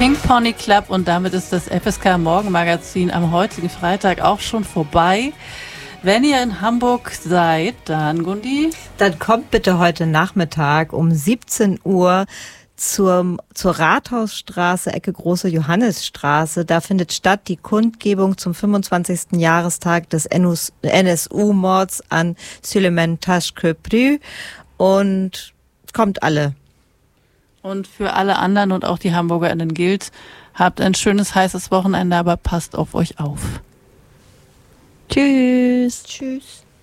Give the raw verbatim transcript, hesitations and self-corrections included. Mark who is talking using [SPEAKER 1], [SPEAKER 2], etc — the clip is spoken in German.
[SPEAKER 1] Pink Pony Club und damit ist das F S K Morgenmagazin am heutigen Freitag auch schon vorbei. Wenn ihr in Hamburg seid, dann, Gundi?
[SPEAKER 2] Dann kommt bitte heute Nachmittag um siebzehn Uhr zur, zur Rathausstraße, Ecke Große Johannisstraße. Da findet statt die Kundgebung zum fünfundzwanzigsten Jahrestag des N S U-Mords an Suleiman Tashköprü. Und kommt alle.
[SPEAKER 1] Und für alle anderen und auch die HamburgerInnen gilt, habt ein schönes, heißes Wochenende, aber passt auf euch auf. Tschüss.
[SPEAKER 2] Tschüss.